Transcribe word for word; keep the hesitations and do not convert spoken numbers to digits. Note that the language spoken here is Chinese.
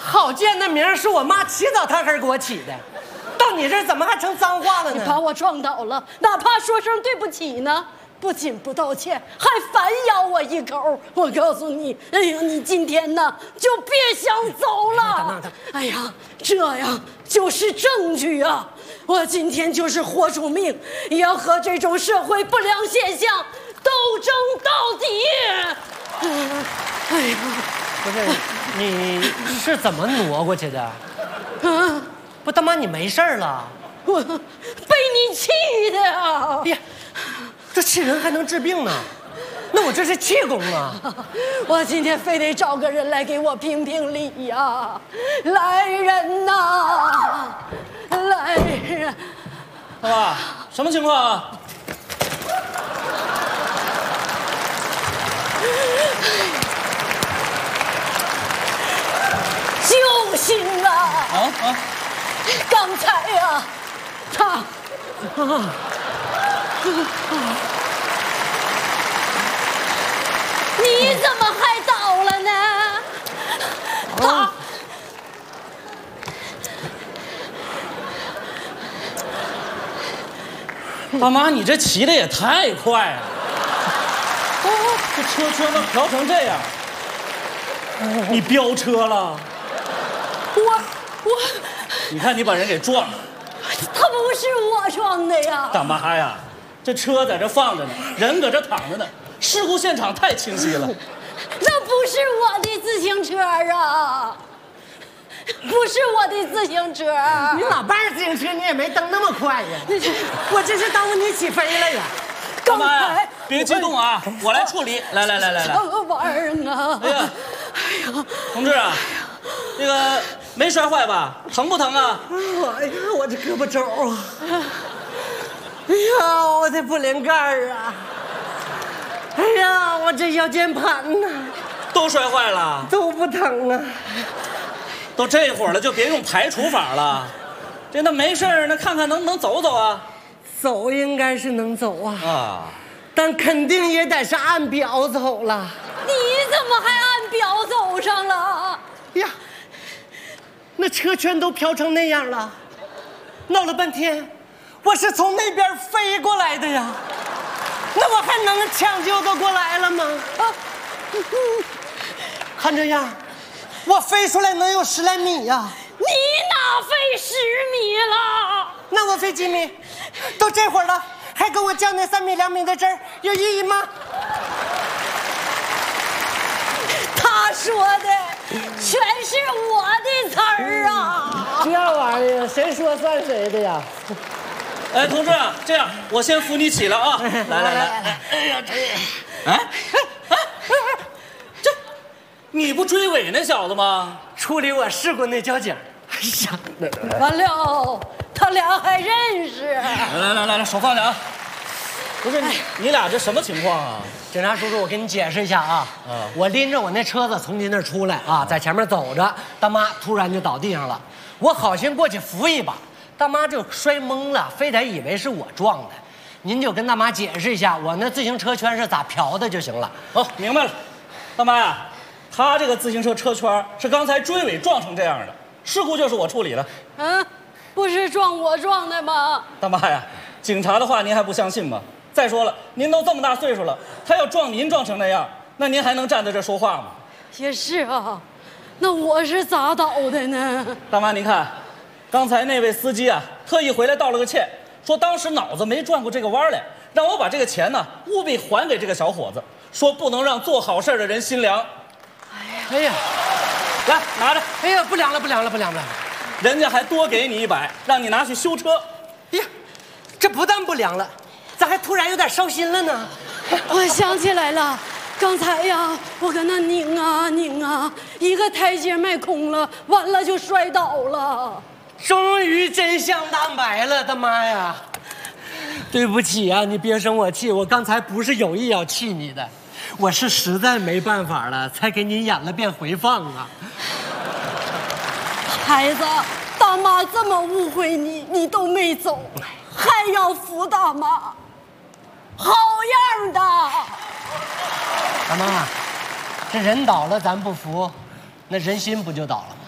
郝建那名是我妈起早贪黑给我起的，到你这儿怎么还成脏话了呢？ 你把我撞倒了，哪怕说声对不起呢，不仅不道歉，还反咬我一口。我告诉你，哎呀，你今天呢就别想走了。哎呀，这呀就是证据啊！我今天就是豁出命，也要和这种社会不良现象斗争到底。哎呀， 不是，你是怎么挪过去的？ 啊， 不，大妈你没事了？ 我被你气的呀！ 哎呀，这气人还能治病呢？那我这是气功啊！ 我今天非得找个人来给我评评理呀！来人呐！来人！ 大妈，什么情况啊？ 救星啊！ 啊啊！ 刚才呀，他啊，你怎么还倒了呢？他。 大妈，你这骑的也太快了！哦，这车圈都调成这样，你飙车了？ 我我， 你看你把人给撞了。 他不是我撞的呀！ 大妈呀，这车在这放着呢，人搁这躺着呢，事故现场太清晰了。 那不是我的自行车啊！不是我的自行车， 你老伴儿自行车你也没蹬那么快呀！我这是耽误你起飞了呀！ 大妈呀，别激动啊，我来处理。来来来来来， 玩儿啊！ 哎呀，哎呀，同志啊，那个没摔坏吧？疼不疼啊？ 哎呀，我这胳膊肘啊！哎呀，我的不灵盖儿啊！哎呀，我这腰间盘呐， 都摔坏了， 都不疼啊！ 都这会儿了，就别用排除法了。这那没事儿，那看看能不能走走啊？ 走应该是能走啊， 啊， 但肯定也得是按表走了。 你怎么还按表走上了？ 呀，那车圈都飘成那样了，闹了半天，我是从那边飞过来的呀，那我还能抢救得过来了吗？啊，看这样。我飞出来能有十来米呀、啊！ 你哪飞十米了？ 那我飞几米？都这会儿了，还跟我较那三米两米的真儿，有意义吗？ 他说的全是我的词儿啊！ 这玩意儿谁说算谁的呀？ 哎，同志啊，这样我先扶你起来啊！来来来，哎呀，这，哎哎哎，这。你不追尾那小子吗？ 处理我事故那交警。哎呀， 完了，他俩还认识。 来来来来来，手放下啊！不是你，你俩这什么情况啊？ 警察叔叔，我给你解释一下啊。嗯，我拎着我那车子从您那儿出来啊，在前面走着，大妈突然就倒地上了，我好心过去扶一把，大妈就摔懵了，非得以为是我撞的。您就跟大妈解释一下，我那自行车圈是咋漂的就行了。 哦，明白了，大妈呀。他这个自行车车圈是刚才追尾撞成这样的，事故就是我处理的。 嗯，不是撞我撞的吗？ 大妈呀，警察的话您还不相信吗？再说了，您都这么大岁数了，他要撞您撞成那样，那您还能站在这说话吗？ 也是啊，那我是咋倒的呢？ 大妈您看，刚才那位司机啊，特意回来道了个歉，说当时脑子没转过这个弯来，让我把这个钱呢务必还给这个小伙子，说不能让做好事的人心凉。 哎呀， 来拿着！ 哎呀，不凉了，不凉了，不凉了！ 人家还多给你一百，让你拿去修车。 呀，这不但不凉了，咋还突然有点烧心了呢？ 我想起来了，刚才呀，我跟那拧啊拧啊，一个台阶迈空了，完了就摔倒了。 终于真相大白了，大妈呀！对不起啊，你别生我气，我刚才不是有意要气你的。我是实在没办法了，才给你演了遍回放啊！ 孩子，大妈这么误会你，你都没走，还要扶大妈，好样的！ 大妈，这人倒了咱不扶，那人心不就倒了吗？